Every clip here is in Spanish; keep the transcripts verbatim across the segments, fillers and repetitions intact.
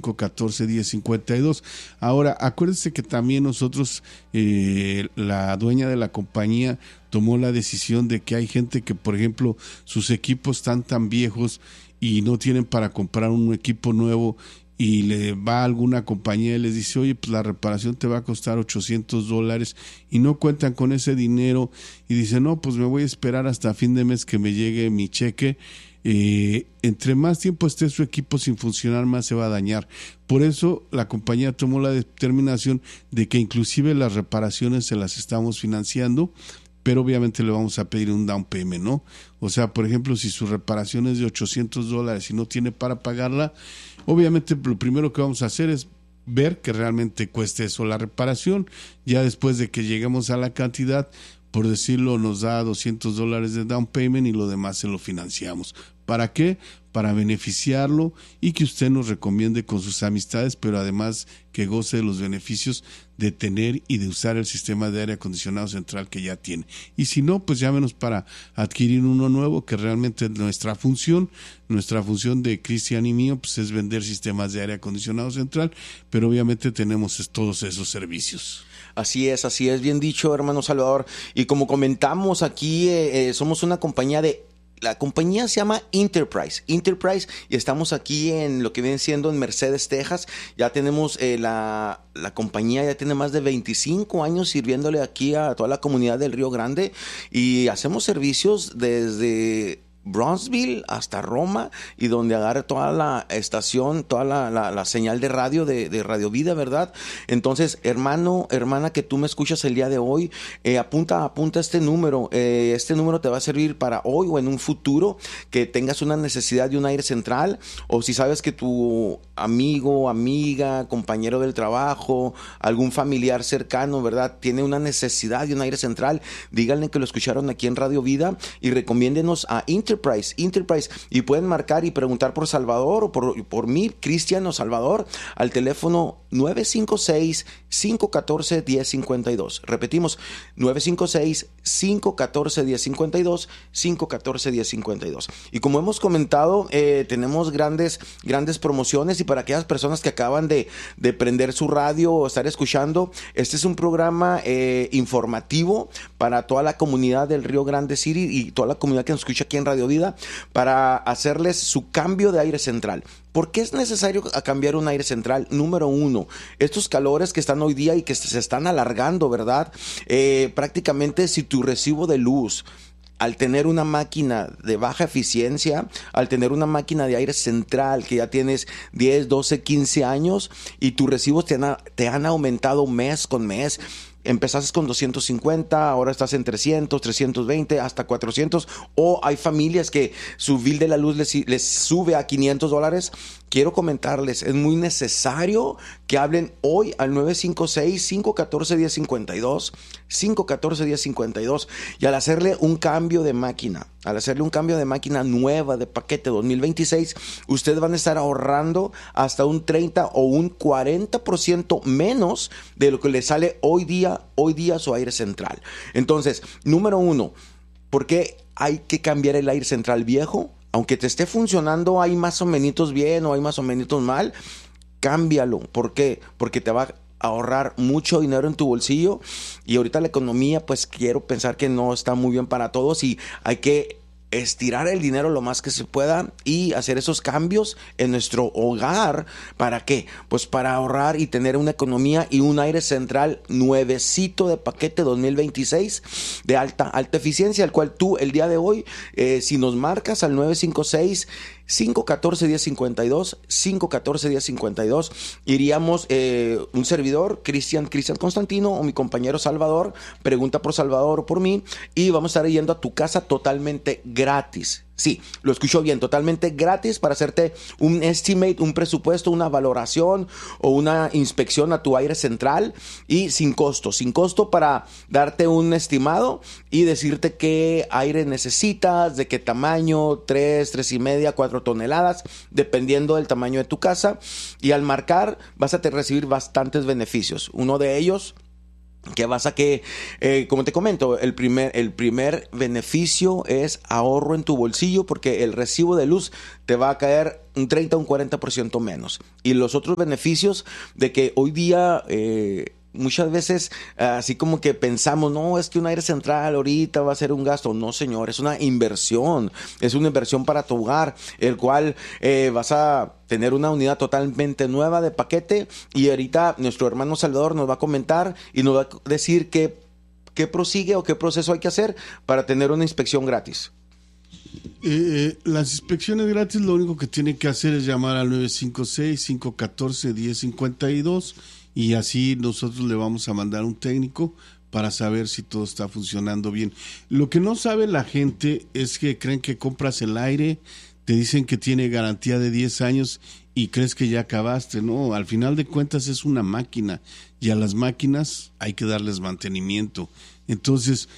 cinco uno cuatro, uno cero cinco dos. Ahora, acuérdense que también nosotros, eh, la dueña de la compañía tomó la decisión de que hay gente que, por ejemplo, sus equipos están tan viejos y no tienen para comprar un equipo nuevo, y le va a alguna compañía y les dice, oye, pues la reparación te va a costar ochocientos dólares, y no cuentan con ese dinero, y dicen, no, pues me voy a esperar hasta fin de mes que me llegue mi cheque. Eh, entre más tiempo esté su equipo sin funcionar, más se va a dañar. Por eso la compañía tomó la determinación de que inclusive las reparaciones se las estamos financiando, pero obviamente le vamos a pedir un down payment, ¿no? O sea, por ejemplo, si su reparación es de ochocientos dólares y no tiene para pagarla, obviamente lo primero que vamos a hacer es ver que realmente cueste eso la reparación. Ya después de que lleguemos a la cantidad, por decirlo, nos da doscientos dólares de down payment y lo demás se lo financiamos. ¿Para qué? Para beneficiarlo y que usted nos recomiende con sus amistades, pero además que goce de los beneficios de tener y de usar el sistema de aire acondicionado central que ya tiene. Y si no, pues llámenos para adquirir uno nuevo, que realmente nuestra función, nuestra función de Cristian y mío, pues es vender sistemas de aire acondicionado central, pero obviamente tenemos todos esos servicios. Así es, así es, bien dicho, hermano Salvador. Y como comentamos aquí, eh, eh, somos una compañía de... La compañía se llama Enterprise, Enterprise, y estamos aquí en lo que viene siendo en Mercedes, Texas. Ya tenemos eh, la, la compañía, ya tiene más de veinticinco años sirviéndole aquí a toda la comunidad del Río Grande, y hacemos servicios desde Bronzeville hasta Roma, y donde agarre toda la estación, toda la, la, la señal de radio de, de Radio Vida, ¿verdad? Entonces, hermano, hermana, que tú me escuchas el día de hoy, eh, apunta, apunta este número. Eh, este número te va a servir para hoy o en un futuro que tengas una necesidad de un aire central, o si sabes que tu amigo, amiga, compañero del trabajo, algún familiar cercano, ¿verdad?, tiene una necesidad de un aire central, díganle que lo escucharon aquí en Radio Vida y recomiéndenos a Enterprise Enterprise, Enterprise, y pueden marcar y preguntar por Salvador o por, por mí, Cristian o Salvador, al teléfono nueve cinco seis, cinco uno cuatro, uno cero cinco dos. Repetimos, nueve cinco seis, cinco uno cuatro, uno cero cinco dos, cinco uno cuatro, uno cero cinco dos. Y como hemos comentado, eh, tenemos grandes, grandes promociones, y para aquellas personas que acaban de, de prender su radio o estar escuchando, este es un programa eh, informativo para toda la comunidad del Río Grande City y toda la comunidad que nos escucha aquí en Radio Vida, para hacerles su cambio de aire central. ¿Por qué es necesario cambiar un aire central? Número uno, estos calores que están hoy día y que se están alargando, ¿verdad? Eh, prácticamente si tu recibo de luz, al tener una máquina de baja eficiencia, al tener una máquina de aire central que ya tienes diez, doce, quince años y tus recibos te han, te han aumentado mes con mes, empezaste con doscientos cincuenta, ahora estás en trescientos, trescientos veinte, hasta cuatrocientos, o hay familias que su bill de la luz les, les sube a quinientos dólares. Quiero comentarles, es muy necesario que hablen hoy al nueve cinco seis, cinco uno cuatro, uno cero cinco dos, cinco uno cuatro, uno cero cinco dos, y al hacerle un cambio de máquina, al hacerle un cambio de máquina nueva de paquete dos mil veintiséis, ustedes van a estar ahorrando hasta un treinta o un cuarenta por ciento menos de lo que les sale hoy día, hoy día su aire central. Entonces, número uno, ¿por qué hay que cambiar el aire central viejo? Aunque te esté funcionando, hay más o menos bien o hay más o menos mal, cámbialo. ¿Por qué? Porque te va a ahorrar mucho dinero en tu bolsillo, y ahorita la economía, pues quiero pensar que no está muy bien para todos, y hay que estirar el dinero lo más que se pueda y hacer esos cambios en nuestro hogar. ¿Para qué? Pues para ahorrar y tener una economía y un aire central nuevecito de paquete dos mil veintiséis de alta, alta eficiencia, al cual tú el día de hoy, eh, si nos marcas al nueve cinco seis, cinco uno cuatro, uno cero cinco dos, cinco uno cuatro, uno cero cinco dos, iríamos eh, un servidor, Cristian, Cristian Constantino, o mi compañero Salvador, pregunta por Salvador o por mí, y vamos a estar yendo a tu casa totalmente gratis. Sí, lo escucho bien, totalmente gratis, para hacerte un estimate, un presupuesto, una valoración o una inspección a tu aire central, y sin costo, sin costo para darte un estimado y decirte qué aire necesitas, de qué tamaño, tres, tres y media, cuatro toneladas, dependiendo del tamaño de tu casa. Y al marcar vas a te recibir bastantes beneficios. Uno de ellos ¿Qué pasa? Que, eh, como te comento, el primer, el primer beneficio es ahorro en tu bolsillo, porque el recibo de luz te va a caer un treinta o un cuarenta por ciento menos. Y los otros beneficios de que hoy día... Eh, Muchas veces, así como que pensamos, no, es que un aire central ahorita va a ser un gasto. No, señor, es una inversión. Es una inversión para tu hogar, el cual eh, vas a tener una unidad totalmente nueva de paquete. Y ahorita nuestro hermano Salvador nos va a comentar y nos va a decir qué, qué prosigue o qué proceso hay que hacer para tener una inspección gratis. Eh, las inspecciones gratis, lo único que tiene que hacer es llamar al nueve cinco seis, cinco uno cuatro, uno cero cinco dos. Y así nosotros le vamos a mandar un técnico para saber si todo está funcionando bien. Lo que no sabe la gente es que creen que compras el aire, te dicen que tiene garantía de diez años y crees que ya acabaste. No, al final de cuentas es una máquina y a las máquinas hay que darles mantenimiento. Entonces,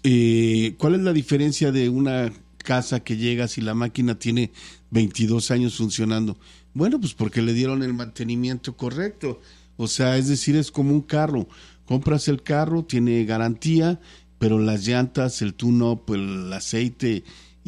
eh, ¿cuál es la diferencia de una casa que llegas y la máquina tiene veintidós años funcionando? Bueno, pues porque le dieron el mantenimiento correcto. O sea, es decir, es como un carro. Compras el carro, tiene garantía, pero las llantas, el tune-up, el aceite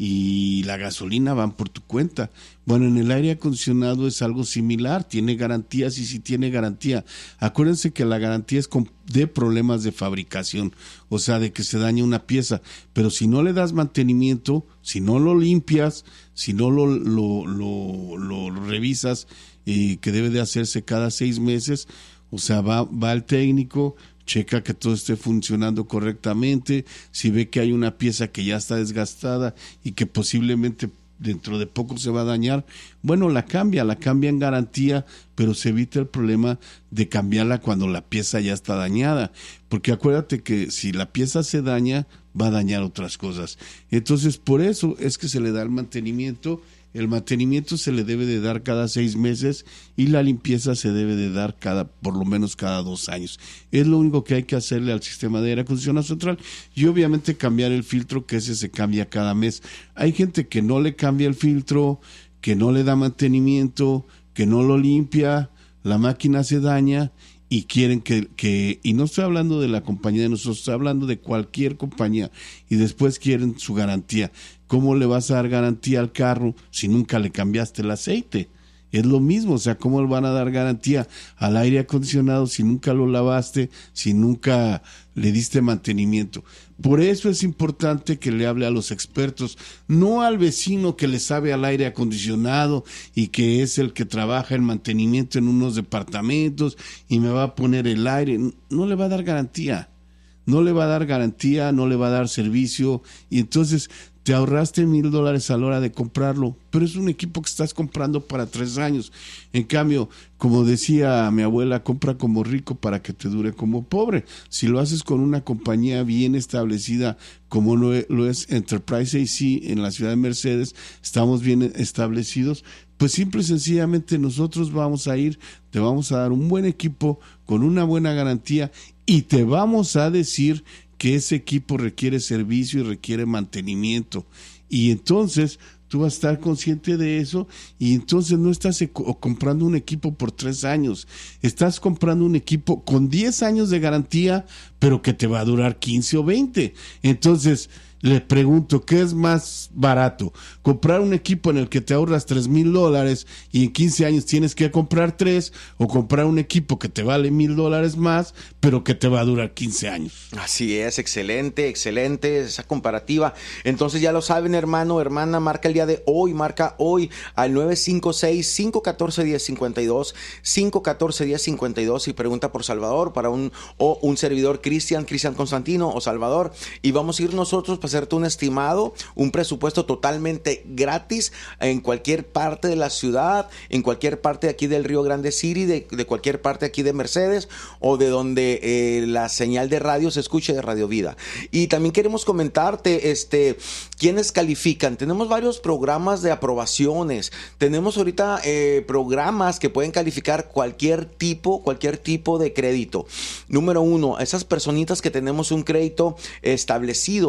y la gasolina van por tu cuenta. Bueno, en el aire acondicionado es algo similar, tiene garantías y sí tiene garantía. Acuérdense que la garantía es de problemas de fabricación, o sea, de que se daña una pieza, pero si no le das mantenimiento, si no lo limpias, si no lo, lo, lo, lo revisas, eh, que debe de hacerse cada seis meses, o sea, va, va el técnico, checa que todo esté funcionando correctamente, si ve que hay una pieza que ya está desgastada y que posiblemente dentro de poco se va a dañar, bueno, la cambia, la cambia en garantía, pero se evita el problema de cambiarla cuando la pieza ya está dañada, porque acuérdate que si la pieza se daña, va a dañar otras cosas. Entonces, por eso es que se le da el mantenimiento. El mantenimiento se le debe de dar cada seis meses y la limpieza se debe de dar cada, por lo menos cada dos años. Es lo único que hay que hacerle al sistema de aire acondicionado central y obviamente cambiar el filtro, que ese se cambia cada mes. Hay gente que no le cambia el filtro, que no le da mantenimiento, que no lo limpia, la máquina se daña y quieren que, que, y no estoy hablando de la compañía de nosotros, estoy hablando de cualquier compañía, y después quieren su garantía. ¿Cómo le vas a dar garantía al carro si nunca le cambiaste el aceite? Es lo mismo, o sea, ¿cómo le van a dar garantía al aire acondicionado si nunca lo lavaste, si nunca le diste mantenimiento? Por eso es importante que le hable a los expertos, no al vecino que le sabe al aire acondicionado y que es el que trabaja en mantenimiento en unos departamentos y me va a poner el aire. No le va a dar garantía, no le va a dar garantía, no le va a dar servicio, y entonces te ahorraste mil dólares a la hora de comprarlo, pero es un equipo que estás comprando para tres años. En cambio, como decía mi abuela, compra como rico para que te dure como pobre. Si lo haces con una compañía bien establecida, como lo es Enterprise A C en la ciudad de Mercedes, estamos bien establecidos, pues simple y sencillamente nosotros vamos a ir, te vamos a dar un buen equipo con una buena garantía y te vamos a decir que ese equipo requiere servicio y requiere mantenimiento, y entonces tú vas a estar consciente de eso, y entonces no estás comprando un equipo por tres años, estás comprando un equipo con diez años de garantía, pero que te va a durar quince o veinte. Entonces le pregunto, ¿qué es más barato? ¿Comprar un equipo en el que te ahorras tres mil dólares y en quince años tienes que comprar tres? ¿O comprar un equipo que te vale mil dólares más, pero que te va a durar quince años? Así es, excelente, excelente esa comparativa. Entonces ya lo saben, hermano, hermana, marca el día de hoy, marca hoy al nueve cinco seis, cinco uno cuatro, uno cero cinco dos, cinco uno cuatro, uno cero cinco dos y pregunta por Salvador para un, o un servidor, Cristian, Cristian Constantino o Salvador, y vamos a ir nosotros para hacerte un estimado, un presupuesto totalmente gratis en cualquier parte de la ciudad, en cualquier parte de aquí del Río Grande City, de, de cualquier parte aquí de Mercedes o de donde eh, la señal de radio se escuche, de Radio Vida. Y también queremos comentarte, este, ¿quiénes califican? Tenemos varios programas de aprobaciones, tenemos ahorita eh, programas que pueden calificar cualquier tipo, cualquier tipo de crédito. Número uno, esas personitas que tenemos un crédito establecido, ¿verdad? Con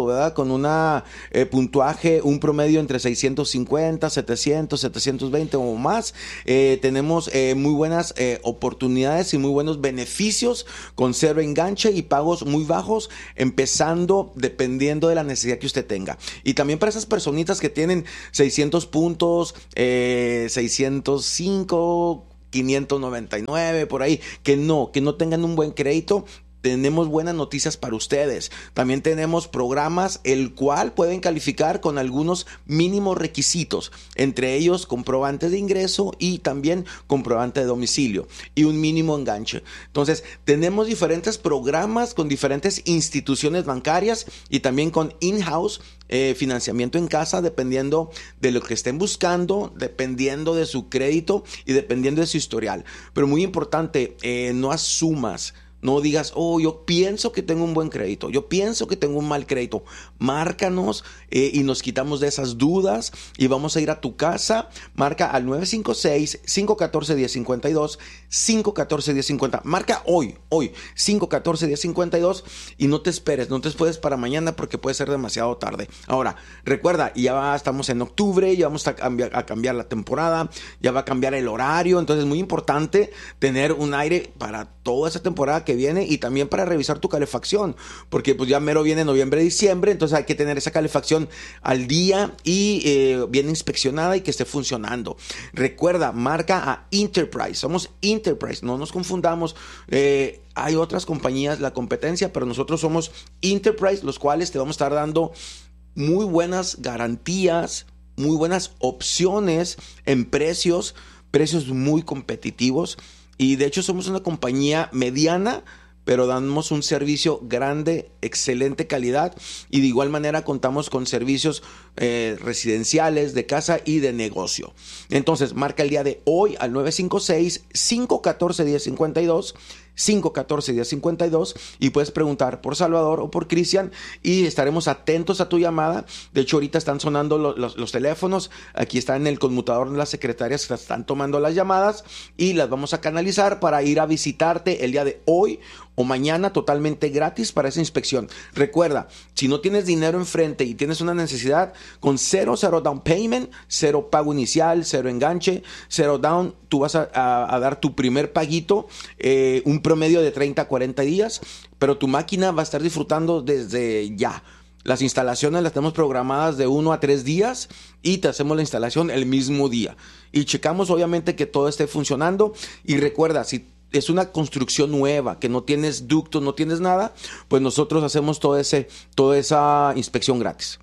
con una eh, puntuaje, un promedio entre seiscientos cincuenta, setecientos, setecientos veinte o más. Eh, tenemos eh, muy buenas eh, oportunidades y muy buenos beneficios con cero enganche y pagos muy bajos, empezando dependiendo de la necesidad que usted tenga. Y también para esas personitas que tienen seiscientos puntos, eh, seiscientos cinco, quinientos noventa y nueve, por ahí, que no, que no tengan un buen crédito, tenemos buenas noticias para ustedes. También tenemos programas el cual pueden calificar con algunos mínimos requisitos, entre ellos comprobantes de ingreso y también comprobante de domicilio y un mínimo enganche. Entonces, tenemos diferentes programas con diferentes instituciones bancarias y también con in-house eh, financiamiento en casa, dependiendo de lo que estén buscando, dependiendo de su crédito y dependiendo de su historial. Pero muy importante, eh, no asumas. No digas, oh, yo pienso que tengo un buen crédito, yo pienso que tengo un mal crédito. Márcanos eh, y nos quitamos de esas dudas y vamos a ir a tu casa. Marca al nueve cinco seis, cinco uno cuatro, uno cero cinco dos, cinco uno cuatro, uno cero cinco cero. Marca hoy, hoy, cinco uno cuatro, uno cero cinco dos y no te esperes, no te esperes para mañana porque puede ser demasiado tarde. Ahora, recuerda, ya estamos en octubre, ya vamos a cambiar, a cambiar la temporada, ya va a cambiar el horario, entonces es muy importante tener un aire para toda esa temporada que viene y también para revisar tu calefacción, porque pues ya mero viene noviembre, diciembre, entonces hay que tener esa calefacción al día y eh, bien inspeccionada y que esté funcionando. Recuerda, marca a Enterprise, somos Enterprise, no nos confundamos. Eh, hay otras compañías, la competencia, pero nosotros somos Enterprise, los cuales te vamos a estar dando muy buenas garantías, muy buenas opciones en precios, precios muy competitivos. Y de hecho somos una compañía mediana, pero damos un servicio grande, excelente calidad, y de igual manera contamos con servicios eh, residenciales, de casa y de negocio. Entonces marca el día de hoy al nueve cinco seis, cinco uno cuatro, uno cero cinco dos, cinco uno cuatro, uno cero cinco dos y puedes preguntar por Salvador o por Cristian y estaremos atentos a tu llamada. De hecho, ahorita están sonando los, los, los teléfonos, aquí está en el conmutador de las secretarias que están tomando las llamadas y las vamos a canalizar para ir a visitarte el día de hoy o mañana totalmente gratis para esa inspección. Recuerda, si no tienes dinero enfrente y tienes una necesidad, con cero, cero down payment, cero pago inicial, cero enganche, cero down, tú vas a, a, a dar tu primer paguito, eh, un promedio de treinta a cuarenta días, pero tu máquina va a estar disfrutando desde ya. Las instalaciones las tenemos programadas de uno a tres días y te hacemos la instalación el mismo día. Y checamos obviamente que todo esté funcionando. Y recuerda, si es una construcción nueva, que no tienes ductos, no tienes nada, pues nosotros hacemos todo ese, toda esa inspección gratis.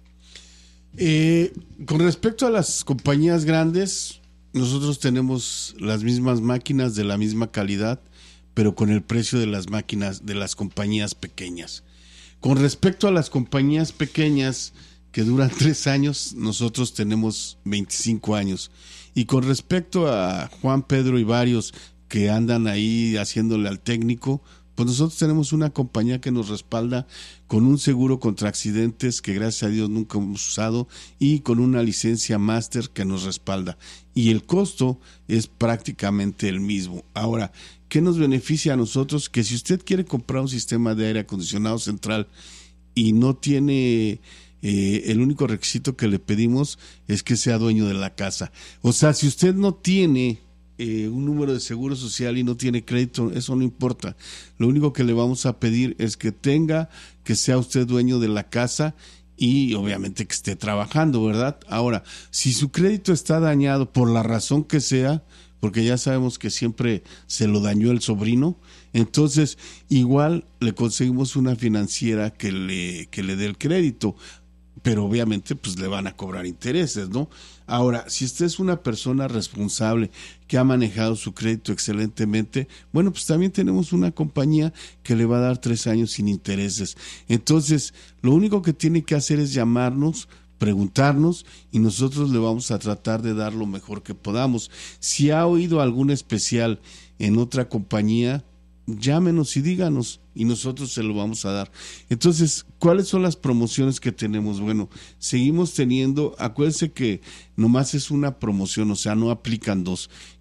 Eh, con respecto a las compañías grandes, nosotros tenemos las mismas máquinas de la misma calidad, pero con el precio de las máquinas de las compañías pequeñas. Con respecto a las compañías pequeñas que duran tres años, nosotros tenemos veinticinco años. Y con respecto a Juan, Pedro y varios que andan ahí haciéndole al técnico, pues nosotros tenemos una compañía que nos respalda con un seguro contra accidentes que gracias a Dios nunca hemos usado y con una licencia máster que nos respalda. Y el costo es prácticamente el mismo. Ahora, ¿qué nos beneficia a nosotros? Que si usted quiere comprar un sistema de aire acondicionado central y no tiene... Eh, el único requisito que le pedimos es que sea dueño de la casa. O sea, si usted no tiene... Eh, un número de seguro social y no tiene crédito, eso no importa. Lo único que le vamos a pedir es que tenga, que sea usted dueño de la casa y obviamente que esté trabajando, ¿verdad? Ahora, si su crédito está dañado por la razón que sea, porque ya sabemos que siempre se lo dañó el sobrino, entonces igual le conseguimos una financiera que le, que le dé el crédito, pero obviamente pues le van a cobrar intereses, ¿no? Ahora, si usted es una persona responsable que ha manejado su crédito excelentemente, bueno, pues también tenemos una compañía que le va a dar tres años sin intereses. Entonces, lo único que tiene que hacer es llamarnos, preguntarnos y nosotros le vamos a tratar de dar lo mejor que podamos. Si ha oído algún especial en otra compañía, llámenos y díganos y nosotros se lo vamos a dar. Entonces, ¿cuáles son las promociones que tenemos? Bueno, seguimos teniendo, acuérdense que nomás es una promoción, o sea, no aplican dos.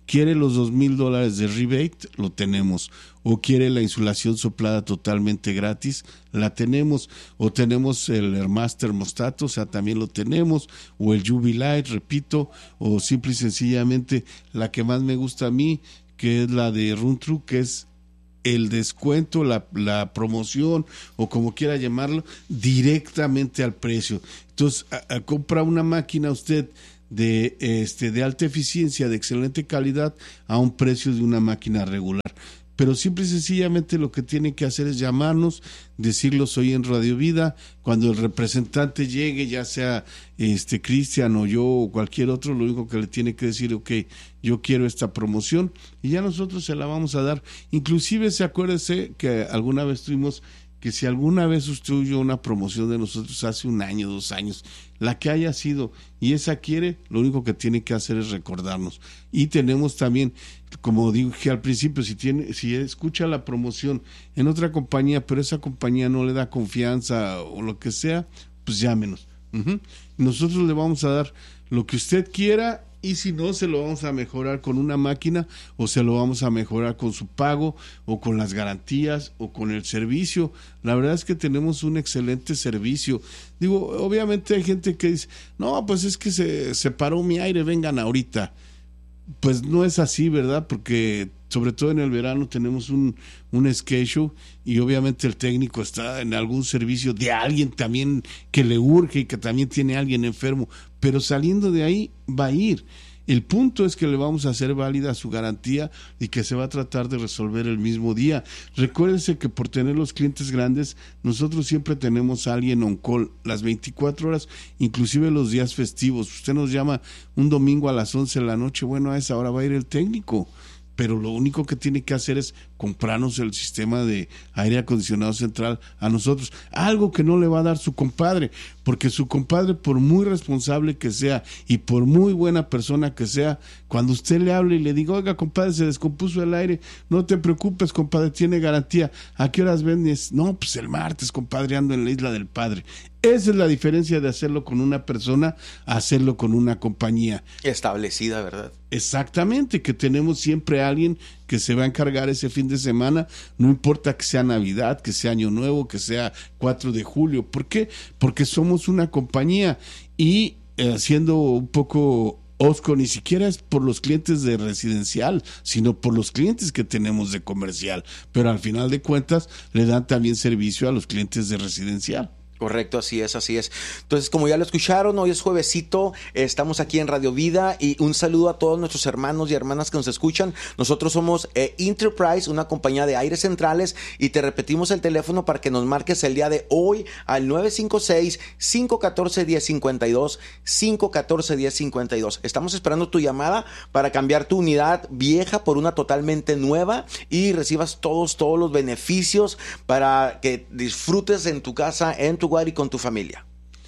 ¿Quiere los dos mil dólares de rebate? Lo tenemos. ¿O quiere la insulación soplada totalmente gratis? La tenemos. ¿O tenemos el Airmaster termostato? O sea, también lo tenemos. O el Jubilight, repito. O simple y sencillamente la que más me gusta a mí, que es la de Run True, que es el descuento, la, la promoción o como quiera llamarlo, directamente al precio. Entonces, a, a compra una máquina usted de este de alta eficiencia, de excelente calidad, a un precio de una máquina regular. Pero simple y sencillamente lo que tiene que hacer es llamarnos, decirlo soy en Radio Vida, cuando el representante llegue, ya sea este Cristian o yo o cualquier otro, lo único que le tiene que decir, ok, yo quiero esta promoción, y ya nosotros se la vamos a dar. Inclusive se acuérdese que alguna vez tuvimos que si alguna vez usted oyó una promoción de nosotros hace un año, dos años, la que haya sido, y esa quiere, lo único que tiene que hacer es recordarnos. Y tenemos también, como dije al principio, si tiene, si escucha la promoción en otra compañía, pero esa compañía no le da confianza o lo que sea, pues llámenos. Uh-huh. Nosotros le vamos a dar lo que usted quiera, y si no, se lo vamos a mejorar con una máquina, o se lo vamos a mejorar con su pago, o con las garantías, o con el servicio. La verdad es que tenemos un excelente servicio. Digo, obviamente hay gente que dice, no, pues es que se, se paró mi aire, vengan ahorita. Pues no es así, ¿verdad? Porque sobre todo en el verano tenemos un, un schedule, y obviamente el técnico está en algún servicio de alguien también que le urge y que también tiene a alguien enfermo, pero saliendo de ahí va a ir. El punto es que le vamos a hacer válida su garantía y que se va a tratar de resolver el mismo día. Recuérdense que por tener los clientes grandes, nosotros siempre tenemos a alguien on call las veinticuatro horas, inclusive los días festivos. Usted nos llama un domingo a las once de la noche, bueno, a esa hora va a ir el técnico, pero lo único que tiene que hacer es comprarnos el sistema de aire acondicionado central a nosotros, algo que no le va a dar su compadre, porque su compadre, por muy responsable que sea y por muy buena persona que sea, cuando usted le hable y le diga, oiga compadre, se descompuso el aire, no te preocupes compadre, tiene garantía, ¿a qué horas vendes? No, pues el martes compadre, ando en la Isla del Padre. Esa es la diferencia de hacerlo con una persona a hacerlo con una compañía establecida, ¿verdad? Exactamente, que tenemos siempre a alguien que se va a encargar ese fin de semana, no importa que sea Navidad, que sea Año Nuevo, que sea cuatro de julio. ¿Por qué? Porque somos una compañía, y eh, siendo un poco osco, ni siquiera es por los clientes de residencial, sino por los clientes que tenemos de comercial, pero al final de cuentas le dan también servicio a los clientes de residencial. Correcto, así es, así es. Entonces, como ya lo escucharon, hoy es juevesito, estamos aquí en Radio Vida, y un saludo a todos nuestros hermanos y hermanas que nos escuchan. Nosotros somos eh, Enterprise, una compañía de aires centrales, y te repetimos el teléfono para que nos marques el día de hoy al nueve cinco seis, cinco uno cuatro, uno cero cinco dos, cinco uno cuatro, uno cero cinco dos. Estamos esperando tu llamada para cambiar tu unidad vieja por una totalmente nueva y recibas todos, todos los beneficios para que disfrutes en tu casa, en tu y con tu familia.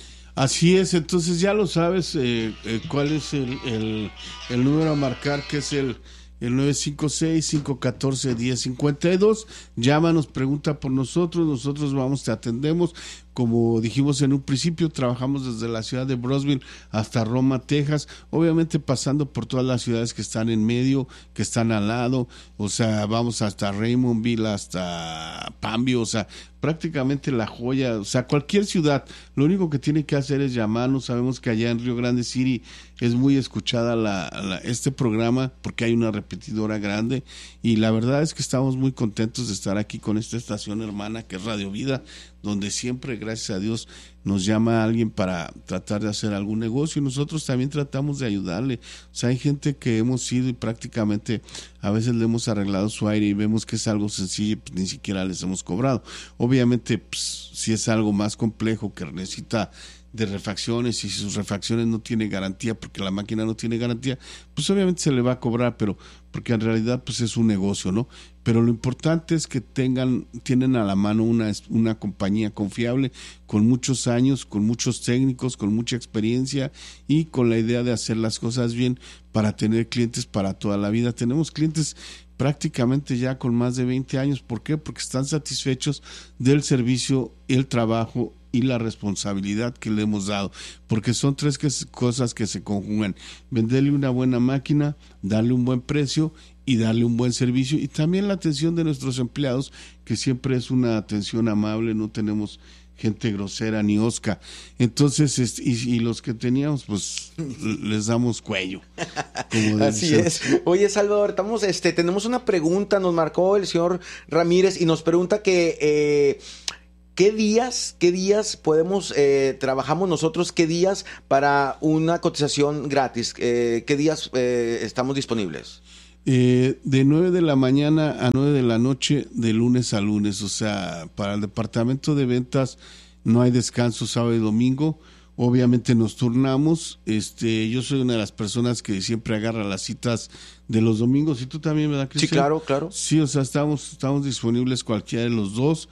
Así es, entonces ya lo sabes, eh, eh, cuál es el, el, el número a marcar, que es el, el nueve cinco seis, cinco uno cuatro, uno cero cinco dos. Llámanos, pregunta por nosotros, nosotros vamos, te atendemos. Como dijimos en un principio, trabajamos desde la ciudad de Brownsville hasta Roma, Texas, obviamente pasando por todas las ciudades que están en medio, que están al lado, o sea, vamos hasta Raymondville, hasta Pambio, o sea, prácticamente La Joya, o sea, cualquier ciudad. Lo único que tiene que hacer es llamarnos. Sabemos que allá en Rio Grande City es muy escuchada la, la, este programa, porque hay una repetidora grande, y la verdad es que estamos muy contentos de estar aquí con esta estación hermana que es Radio Vida, donde siempre, gracias a Dios, nos llama alguien para tratar de hacer algún negocio, y nosotros también tratamos de ayudarle. O sea, hay gente que hemos ido y prácticamente a veces le hemos arreglado su aire y vemos que es algo sencillo y pues ni siquiera les hemos cobrado. Obviamente, pues, si es algo más complejo que necesita de refacciones, y si sus refacciones no tiene garantía porque la máquina no tiene garantía, pues obviamente se le va a cobrar, pero porque en realidad pues es un negocio, ¿no? Pero lo importante es que tengan, tienen a la mano una, una compañía confiable, con muchos años, con muchos técnicos, con mucha experiencia, y con la idea de hacer las cosas bien para tener clientes para toda la vida. Tenemos clientes prácticamente ya con más de veinte años. ¿Por qué? Porque están satisfechos del servicio, el trabajo y la responsabilidad que le hemos dado, porque son tres que, cosas que se conjugan: venderle una buena máquina, darle un buen precio y darle un buen servicio, y también la atención de nuestros empleados, que siempre es una atención amable, no tenemos gente grosera ni osca. Entonces, este, y, y los que teníamos, pues les damos cuello. Como Así dicen. es. Oye, Salvador, estamos, este, tenemos una pregunta, nos marcó el señor Ramírez y nos pregunta que eh, ¿qué días, qué días podemos, eh, trabajamos nosotros, qué días para una cotización gratis? Eh, ¿Qué días eh, estamos disponibles? Eh, de nueve de la mañana a nueve de la noche, de lunes a lunes. O sea, para el departamento de ventas no hay descanso sábado y domingo. Obviamente nos turnamos. Este, yo soy una de las personas que siempre agarra las citas de los domingos. ¿Y tú también, verdad, Cristian? Sí, claro, claro. Sí, o sea, estamos, estamos disponibles cualquiera de los dos.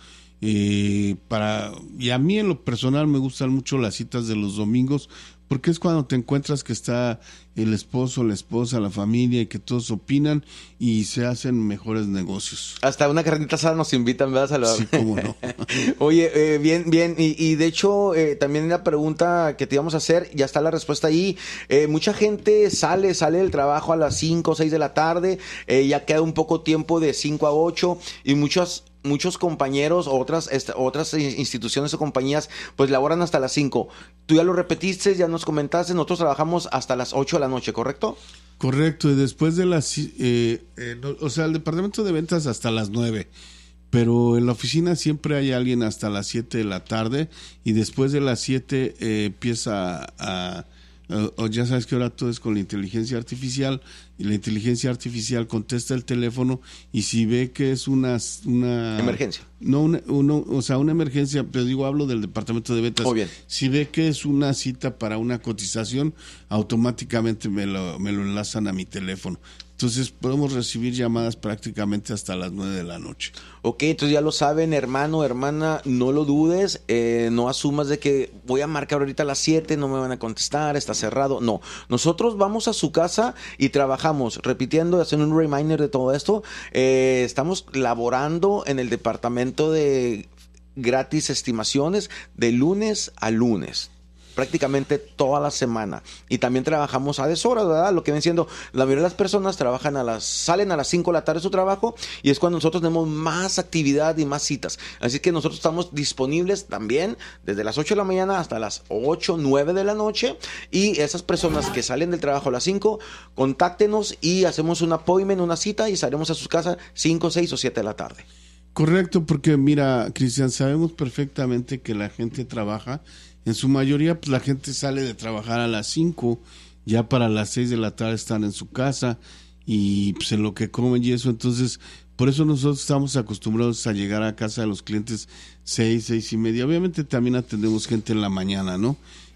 Eh, para, y a mí en lo personal me gustan mucho las citas de los domingos, porque es cuando te encuentras que está el esposo, la esposa, la familia, y que todos opinan y se hacen mejores negocios. Hasta una carnita asada nos invitan, ¿verdad, Salvador? Sí, cómo no. Oye, eh, bien, bien, y, y de hecho eh, también la pregunta que te íbamos a hacer, ya está la respuesta ahí. Eh, mucha gente sale, sale del trabajo a las cinco o seis de la tarde, eh, ya queda un poco tiempo de cinco a ocho, y muchos muchos compañeros o otras, est- otras instituciones o compañías pues laboran hasta las cinco. Tú ya lo repetiste, ya nos comentaste, nosotros trabajamos hasta las ocho de la noche, ¿correcto? Correcto, y después de las, eh, eh, no, o sea, el departamento de ventas hasta las nueve, pero en la oficina siempre hay alguien hasta las siete de la tarde, y después de las siete eh, empieza a, a o ya sabes que ahora todo es con la inteligencia artificial, y la inteligencia artificial contesta el teléfono, y si ve que es una una Emergencia. no una, uno, o sea, una emergencia, pero digo, hablo del departamento de ventas. Oh, bien. Si ve que es una cita para una cotización, automáticamente me lo, me lo enlazan a mi teléfono. Entonces podemos recibir llamadas prácticamente hasta las nueve de la noche. Ok, entonces ya lo saben, hermano, hermana, no lo dudes, eh, no asumas de que voy a marcar ahorita a las siete, no me van a contestar, está cerrado. No, nosotros vamos a su casa y trabajamos, repitiendo, haciendo un reminder de todo esto. Eh, estamos laborando en el departamento de gratis estimaciones de lunes a lunes, prácticamente toda la semana, y también trabajamos a deshoras, ¿verdad? Lo que ven siendo, la mayoría de las personas trabajan a las, salen a las cinco de la tarde de su trabajo, y es cuando nosotros tenemos más actividad y más citas, así que nosotros estamos disponibles también desde las ocho de la mañana hasta las ocho, nueve de la noche, y esas personas que salen del trabajo a las cinco, contáctenos y hacemos un appointment, una cita, y estaremos a sus casas cinco, seis o siete de la tarde. Correcto, porque mira, Cristian, sabemos perfectamente que la gente trabaja. En su mayoría, pues la gente sale de trabajar a las cinco, ya para las seis de la tarde están en su casa, y pues en lo que comen y eso. Entonces, por eso nosotros estamos acostumbrados a llegar a casa de los clientes seis, seis y media. Obviamente también atendemos gente en la mañana, ¿no?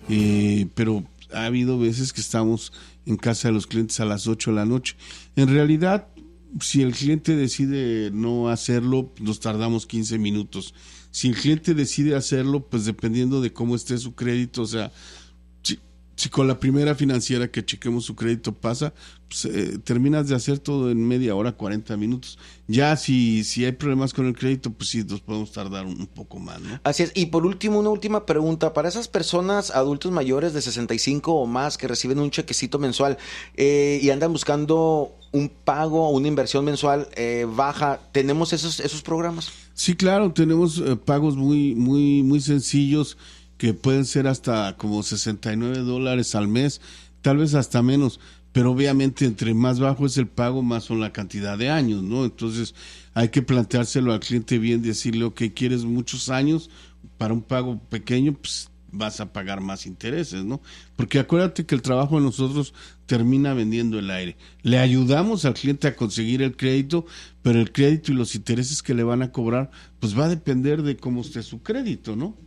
Eh, pero ha habido veces que estamos en casa de los clientes a las ocho de la noche. En realidad, si el cliente decide no hacerlo, nos tardamos quince minutos. Si el cliente decide hacerlo, pues dependiendo de cómo esté su crédito, o sea, si, si con la primera financiera que chequemos su crédito pasa, pues eh, terminas de hacer todo en media hora, cuarenta minutos. Ya si, si hay problemas con el crédito, pues sí, nos podemos tardar un, un poco más, ¿no? Así es. Y por último, una última pregunta. Para esas personas, adultos mayores de sesenta y cinco o más, que reciben un chequecito mensual eh, y andan buscando un pago o una inversión mensual eh, baja, ¿tenemos esos, esos programas? Sí, claro, tenemos eh, pagos muy, muy, muy sencillos, que pueden ser hasta como sesenta y nueve dólares al mes, tal vez hasta menos, pero obviamente entre más bajo es el pago, más son la cantidad de años, ¿no? Entonces hay que planteárselo al cliente bien, decirle, ok, quieres muchos años para un pago pequeño, pues vas a pagar más intereses, ¿no? Porque acuérdate que el trabajo de nosotros termina vendiendo el aire. Le ayudamos al cliente a conseguir el crédito, pero el crédito y los intereses que le van a cobrar, pues va a depender de cómo esté su crédito, ¿no?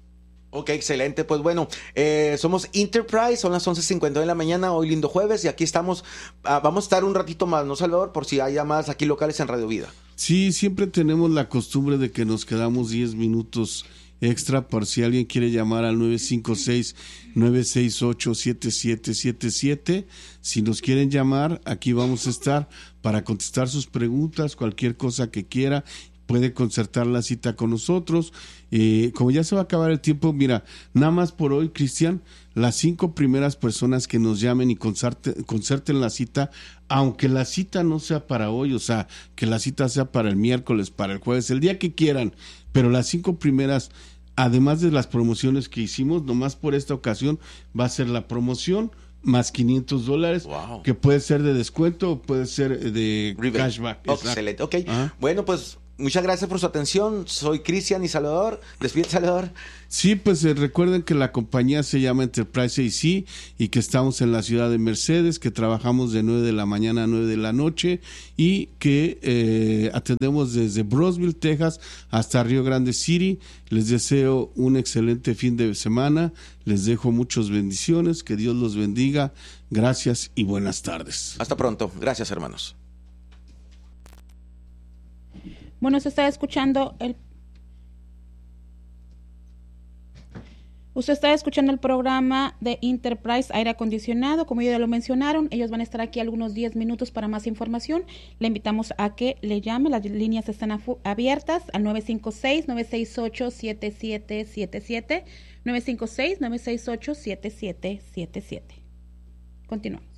Ok, excelente. Pues bueno, eh, somos Enterprise, son las once cincuenta de la mañana, hoy lindo jueves, y aquí estamos, ah, vamos a estar un ratito más, ¿no, Salvador? Por si hay llamadas aquí locales en Radio Vida. Sí, siempre tenemos la costumbre de que nos quedamos diez minutos extra por si alguien quiere llamar al nueve cinco seis, nueve seis ocho, siete siete siete siete. Si nos quieren llamar, aquí vamos a estar para contestar sus preguntas, cualquier cosa que quiera, puede concertar la cita con nosotros. Eh, como ya se va a acabar el tiempo, mira, nada más por hoy, Cristian, las cinco primeras personas que nos llamen y concerte, concerten la cita, aunque la cita no sea para hoy, o sea, que la cita sea para el miércoles, para el jueves, el día que quieran, pero las cinco primeras, además de las promociones que hicimos, nomás por esta ocasión va a ser la promoción más quinientos dólares, wow, que puede ser de descuento o puede ser de Rebate. Cashback. Oh, excelente, ok. Ajá. Bueno, pues muchas gracias por su atención. Soy Cristian y Salvador. Despide, Salvador. Sí, pues eh, recuerden que la compañía se llama Enterprise A C y que estamos en la ciudad de Mercedes, que trabajamos de nueve de la mañana a nueve de la noche y que eh, atendemos desde Brownsville, Texas hasta Rio Grande City. Les deseo un excelente fin de semana. Les dejo muchas bendiciones. Que Dios los bendiga. Gracias y buenas tardes. Hasta pronto. Gracias, hermanos. Bueno, se está escuchando el Usted está escuchando el programa de Enterprise Aire Acondicionado. Como ya lo mencionaron, ellos van a estar aquí algunos diez minutos para más información. Le invitamos a que le llame. Las líneas están abiertas al nueve cinco seis, nueve seis ocho, siete siete siete siete. nueve cinco seis, nueve seis ocho, siete siete siete siete. Continuamos.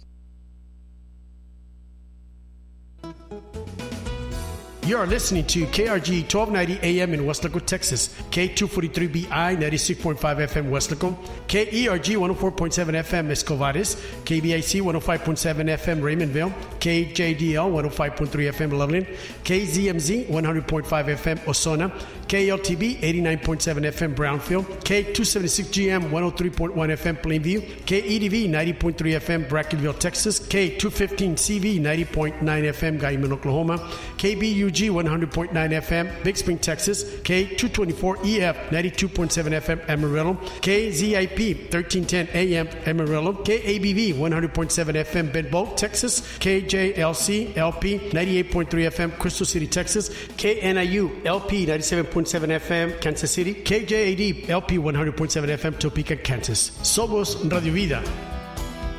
You are listening to K R G twelve ninety A M in Westlaco, Texas, K two forty-three B I ninety-six point five F M Westlaco, K E R G one oh four point seven F M Escovares, K B I C one oh five point seven F M Raymondville, K J D L one oh five point three F M Loveland, K Z M Z one hundred point five F M Osona, K L T B eighty-nine point seven F M Brownfield, K two seventy-six G M one oh three point one F M Plainview, K E D V ninety point three F M Brackenville, Texas, K two fifteen C V ninety point nine F M Guyman, Oklahoma, K B U G one hundred point nine F M Big Spring, Texas, K two twenty-four E F ninety-two point seven F M Amarillo, K Z I P thirteen ten A M Amarillo, K A B V one hundred point seven F M Bedboe, Texas, K J L C L P ninety-eight point three F M Crystal City, Texas, K N I U L P ninety-seven point seven F M Kansas City, K J A D L P one hundred point seven F M Topeka, Kansas. Somos Radio Vida.